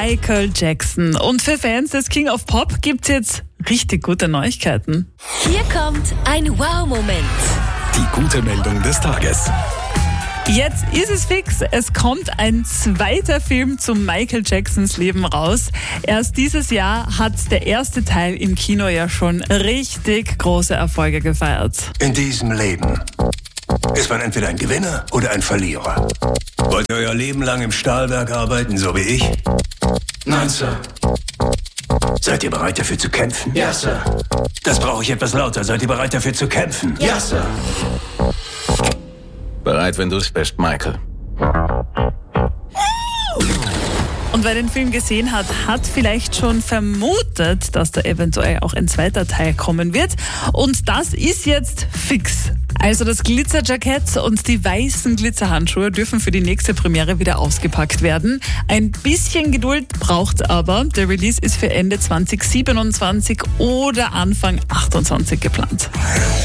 Michael Jackson. Und für Fans des King of Pop gibt's jetzt richtig gute Neuigkeiten. Hier kommt ein Wow-Moment. Die gute Meldung des Tages. Jetzt ist es fix. Es kommt ein zweiter Film zu Michael Jacksons Leben raus. Erst dieses Jahr hat der erste Teil im Kino ja schon richtig große Erfolge gefeiert. In diesem Leben ist man entweder ein Gewinner oder ein Verlierer. Wollt ihr euer Leben lang im Stahlwerk arbeiten, so wie ich? Nein, Sir. Seid ihr bereit dafür zu kämpfen? Ja, Sir. Das brauche ich etwas lauter. Seid ihr bereit dafür zu kämpfen? Ja, Sir. Bereit, wenn du es bist, Michael. Und wer den Film gesehen hat, hat vielleicht schon vermutet, dass da eventuell auch ein zweiter Teil kommen wird. Und das ist jetzt fix. Also das Glitzerjackett und die weißen Glitzerhandschuhe dürfen für die nächste Premiere wieder ausgepackt werden. Ein bisschen Geduld braucht's aber. Der Release ist für Ende 2027 oder Anfang 28 geplant.